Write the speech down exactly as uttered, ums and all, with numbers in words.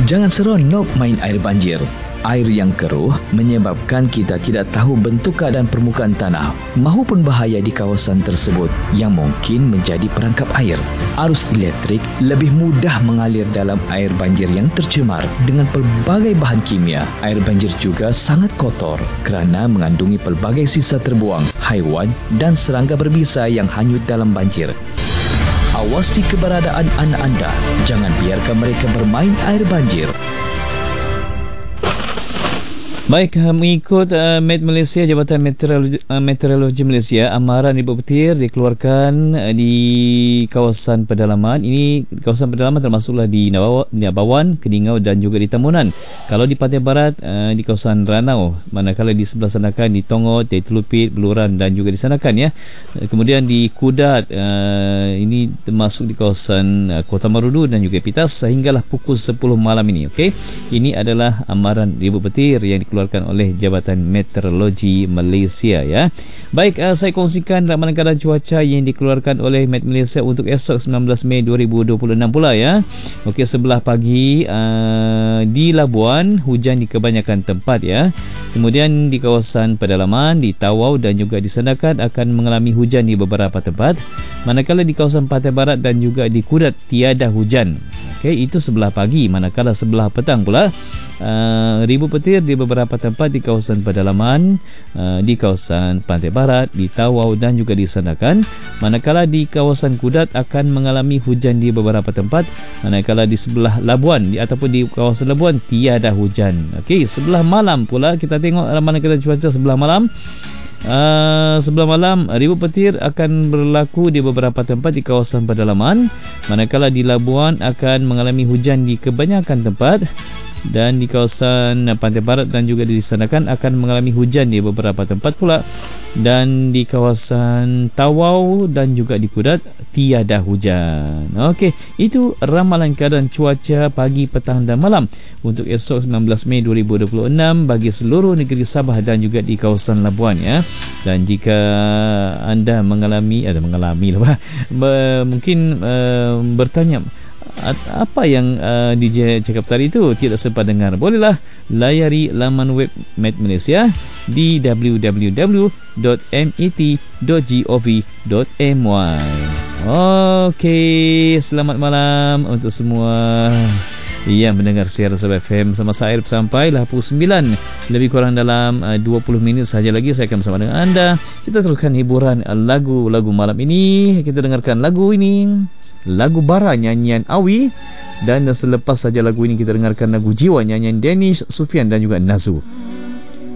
Jangan seronok main air banjir. Air yang keruh menyebabkan kita tidak tahu bentuk keadaan permukaan tanah mahupun bahaya di kawasan tersebut yang mungkin menjadi perangkap air. Arus elektrik lebih mudah mengalir dalam air banjir yang tercemar dengan pelbagai bahan kimia. Air banjir juga sangat kotor kerana mengandungi pelbagai sisa terbuang, haiwan dan serangga berbisa yang hanyut dalam banjir. Awasi keberadaan anak anda. Jangan biarkan mereka bermain air banjir. Baik, mengikut uh, Met Malaysia, Jabatan Meteorologi, uh, Meteorologi Malaysia, amaran ribuan petir dikeluarkan uh, di kawasan pedalaman. Ini kawasan pedalaman termasuklah di Nabawan, Keningau dan juga di Tamunan. Kalau di Pantai Barat, uh, di kawasan Ranau, manakala di sebelah sanakan di Tongot, Telupit, Beluran dan juga di sanakan ya. Uh, kemudian di Kudat, uh, ini termasuk di kawasan uh, Kota Marudu dan juga Pitas sehinggalah pukul sepuluh malam ini. Okey, ini adalah amaran ribuan petir yang dikeluarkan dikeluarkan oleh Jabatan Meteorologi Malaysia ya. Baik, uh, saya kongsikan ramalan keadaan cuaca yang dikeluarkan oleh Met Malaysia untuk esok sembilan belas Mei dua ribu dua puluh enam pula ya. Okey, sebelah pagi uh, di Labuan hujan di kebanyakan tempat ya. Kemudian di kawasan pedalaman di Tawau dan juga di Sandakan akan mengalami hujan di beberapa tempat. Manakala di kawasan Pantai Barat dan juga di Kudat tiada hujan. Okey, itu sebelah pagi. Manakala sebelah petang pula uh, ribu petir di beberapa tempat di kawasan pedalaman, uh, di kawasan Pantai Barat, di Tawau dan juga di Sandakan. Manakala di kawasan Kudat akan mengalami hujan di beberapa tempat. Manakala di sebelah Labuan di, ataupun di kawasan Labuan tiada hujan. Okey, sebelah malam pula kita tengok ramalan keadaan cuaca sebelah malam. Uh, sebelah malam ribuan petir akan berlaku di beberapa tempat di kawasan pedalaman, manakala di Labuan akan mengalami hujan di kebanyakan tempat, dan di kawasan Pantai Barat dan juga di Sandakan akan mengalami hujan di beberapa tempat pula, dan di kawasan Tawau dan juga di Kudat tiada hujan. Okey, itu ramalan keadaan cuaca pagi, petang dan malam untuk esok sembilan belas Mei dua ribu dua puluh enam bagi seluruh negeri Sabah dan juga di kawasan Labuan ya. Dan jika anda mengalami atau mengalami lah mungkin uh, bertanya apa yang uh, D J cakap tadi itu tidak sempat dengar, bolehlah layari laman web Met Malaysia di w w w dot met dot gov dot my. Okey, selamat malam untuk semua yang mendengar siaran Sabah F M sama saya sampailah pukul sembilan lebih kurang dalam uh, dua puluh minit saja lagi saya akan bersama dengan anda. Kita teruskan hiburan uh, lagu-lagu malam ini. Kita dengarkan lagu ini, lagu Bara nyanyian Awi, dan selepas saja lagu ini kita dengarkan lagu Jiwa nyanyian Danish, Sufian dan juga Nazu.